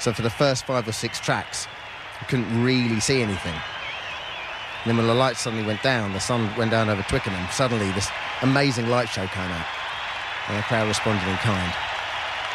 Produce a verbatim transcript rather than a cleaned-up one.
So for the first five or six tracks, you couldn't really see anything. And then when the lights suddenly went down, the sun went down over Twickenham, suddenly this amazing light show came out. And the crowd responded in kind.